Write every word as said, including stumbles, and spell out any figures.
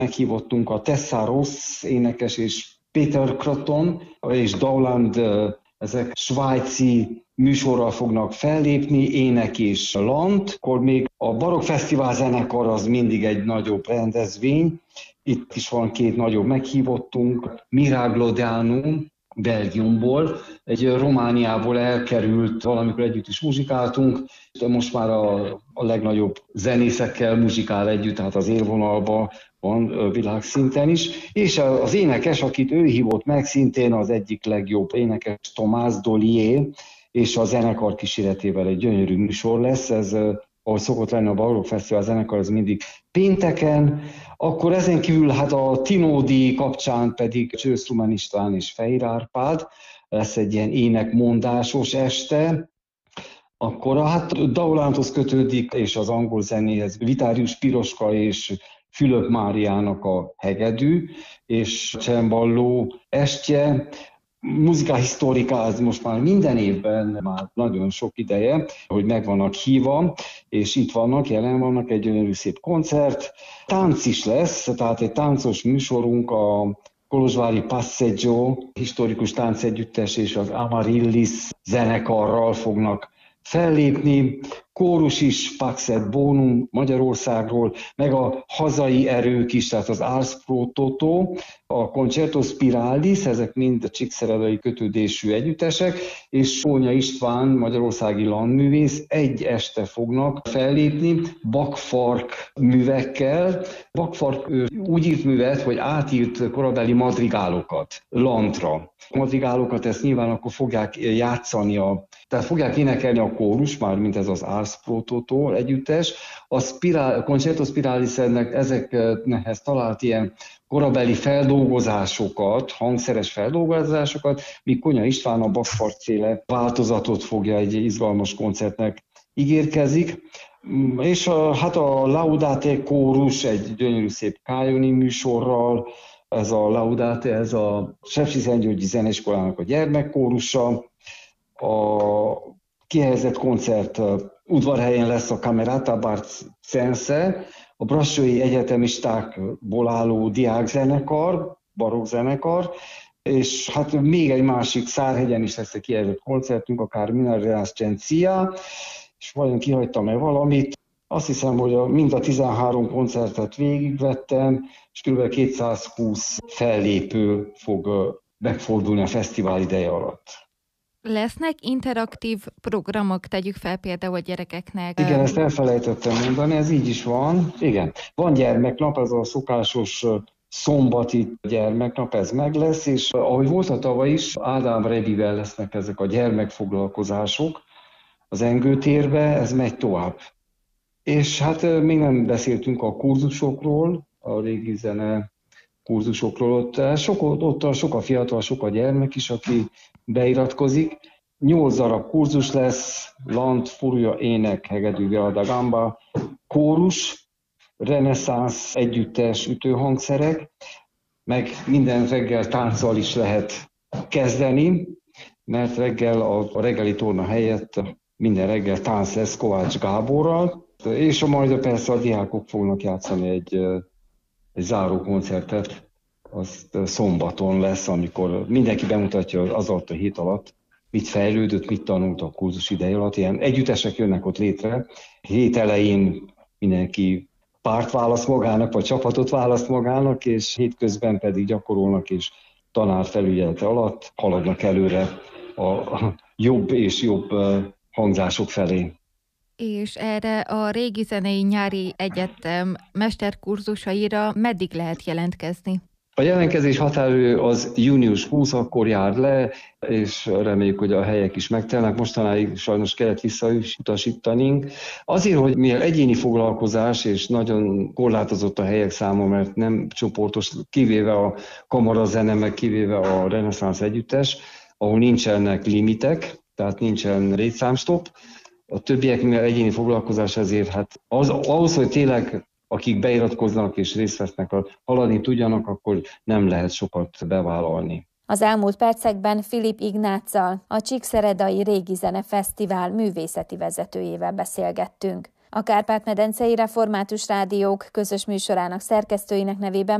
Meghívottunk a Tessa Ross énekes és Peter Craton és Dowland, ezek svájci műsorral fognak fellépni, ének és lant. Akkor még a Barokk Fesztivál zenekar az mindig egy nagyobb rendezvény. Itt is van két nagyobb meghívottunk, Miragliodanum Belgiumból, egy Romániából elkerült, valamikor együtt is muzsikáltunk, de most már a, a legnagyobb zenészekkel muzsikál együtt, tehát az élvonalban van világszinten is, és az énekes, akit ő hívott meg, szintén az egyik legjobb énekes, Tomás Dollier, és a zenekar kíséretével egy gyönyörű műsor lesz, ez ahogy szokott lenni a Barokk Fesztivál zenekar, az mindig pénteken. Akkor ezen kívül hát a Tinódi kapcsán pedig Csősz Rumen István és Fehér Árpád, lesz egy ilyen énekmondásos este. Akkor hát Dowlandhoz kötődik, és az angol zenéhez Vitárius Piroska és Fülöp Máriának a hegedű, és cemballó estje. Muzika historika, az most már minden évben, már nagyon sok ideje, hogy meg vannak hívva, és itt vannak, jelen vannak, egy gyönyörű szép koncert. Tánc is lesz, tehát egy táncos műsorunk, a kolozsvári Passeggio historikus táncegyüttes és az Amaryllis zenekarral fognak fellépni, kórus is, Pax et Bonum Magyarországról, meg a hazai erők is, tehát az Ars Pro Toto, a Concerto Spiralis, ezek mind a csíkszeredai kötődésű együttesek, és Sónya István, magyarországi landművész, egy este fognak fellépni bakfark művekkel. Bakfark úgy írt művet, hogy átírt korabeli madrigálokat lantra. A madrigálokat ezt nyilván akkor fogják játszani, a, tehát fogják énekelni a kórus, már mint ez az Ars Pro Toto együttes. A, spirál, a Concerto Spiralisnek ezekhez talált ilyen korabeli feldolgozásokat, hangszeres feldolgozásokat, míg Konya István a bakfarkféle változatot fogja egy izgalmas koncertnek ígérkezik. És a, hát a Laudate kórus egy gyönyörű szép kájoni műsorral, ez a Laudate, ez a Sepsiszentgyörgyi Zeneiskolának a gyermekkórusa. A kihelyezett koncert udvarhelyen lesz a Camerata Barcense, a brassói egyetemistákból álló diákzenekar, barokkzenekar, és hát még egy másik Szárhegyen is lesz egy kihelyezett koncertünk, akár Minarrenascencia, és vajon kihagytam-e valamit. Azt hiszem, hogy a, mind a tizenhárom koncertet végigvettem, és kb. kétszázhúsz fellépő fog megfordulni a fesztivál ideje alatt. Lesznek interaktív programok, tegyük fel például a gyerekeknek? Igen, ezt elfelejtettem mondani, ez így is van. Igen, van gyermeknap, ez a szokásos szombati gyermeknap, ez meg lesz, és ahogy volt a tavaly is, Ádám Rebivel lesznek ezek a gyermekfoglalkozások az Engő térbe, ez megy tovább. És hát még nem beszéltünk a kurzusokról, a régi zene kurzusokról, ott sok, ott sok a fiatal, sok a gyermek is, aki beiratkozik. Nyolc darab kurzus lesz, lant, furúja, ének, hegedű, viola da gamba, kórus, reneszánsz, együttes, ütőhangszerek, meg minden reggel tánccal is lehet kezdeni, mert reggel a, a reggeli torna helyett minden reggel tánc lesz Kovács Gáborral, és a majd persze a diákok fognak játszani egy, egy záró koncertet, azt szombaton lesz, amikor mindenki bemutatja az alatt a hét alatt, mit fejlődött, mit tanult a kurzus ideje alatt. Ilyen együttesek jönnek ott létre. Hét elején mindenki párt választ magának, vagy csapatot választ magának, és hétközben pedig gyakorolnak, és tanár felügyelete alatt haladnak előre a, a jobb és jobb hangzások felé. És erre a Régi Zenei Nyári Egyetem mesterkurzusaira meddig lehet jelentkezni? A jelentkezés határidő az június huszadika, akkor jár le, és reméljük, hogy a helyek is megtelnek. Mostanáig sajnos kellett visszautasítanunk. Azért, hogy mivel egyéni foglalkozás, és nagyon korlátozott a helyek száma, mert nem csoportos, kivéve a kamarazene, meg kivéve a reneszánsz együttes, ahol nincsenek limitek, tehát nincsen létszámstop. A többiek, mivel egyéni foglalkozás, ezért hát az, ahhoz, hogy tényleg akik beiratkoznak és részt vesznek, haladni tudjanak, akkor nem lehet sokat bevállalni. Az elmúlt percekben Filip Ignáccal, a Csíkszeredai Régi Zene Fesztivál művészeti vezetőjével beszélgettünk. A Kárpát-medencei Református Rádiók közös műsorának szerkesztőinek nevében